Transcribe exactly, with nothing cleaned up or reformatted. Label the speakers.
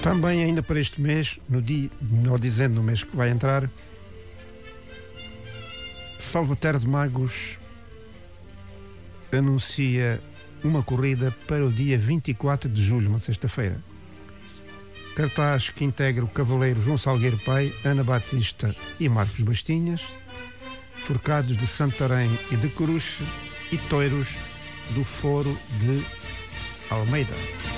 Speaker 1: Também ainda para este mês, no dia, não dizendo no mês que vai entrar, Salvaterra de Magos anuncia uma corrida para o dia vinte e quatro de julho, uma sexta-feira. Cartaz que integra o cavaleiro João Salgueiro Pai, Ana Batista e Marcos Bastinhas, forcados de Santarém e de Coruche e toiros do Foro de Almeida.